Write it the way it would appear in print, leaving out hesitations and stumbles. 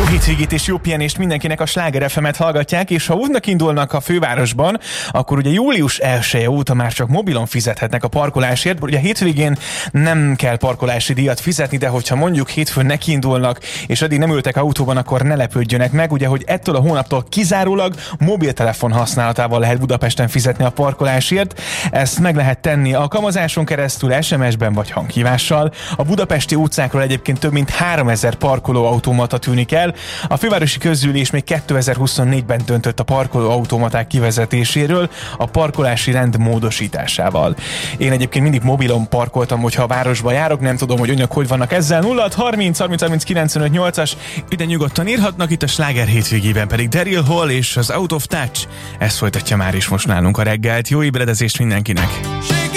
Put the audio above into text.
Jó hétvégét és jó pihenést mindenkinek, a Sláger FM-et hallgatják, és ha útnak indulnak a fővárosban, akkor ugye július 1-e óta már csak mobilon fizethetnek a parkolásért. Ugye hétvégén nem kell parkolási díjat fizetni, de hogyha mondjuk hétfőn nekiindulnak, és addig nem ültek autóban, akkor ne lepődjönek meg, ugye, hogy ettől a hónaptól kizárólag mobiltelefon használatával lehet Budapesten fizetni a parkolásért. Ezt meg lehet tenni alkalmazáson keresztül, SMS-ben vagy hanghívással. A budapesti utcákról egyébként több mint 3000 parkolóautomata tűnik el. A fővárosi közgyűlés még 2024-ben döntött a parkolóautomaták kivezetéséről, a parkolási rend módosításával. Én egyébként mindig mobilon parkoltam, hogyha a városba járok, nem tudom, hogy önök hogy vannak ezzel. 0630 30 30 95 8-as, ide nyugodtan írhatnak, itt a Sláger hétvégében pedig Daryl Hall és az Out of Touch. Ez folytatja már is most nálunk a reggelt. Jó ébredezést mindenkinek!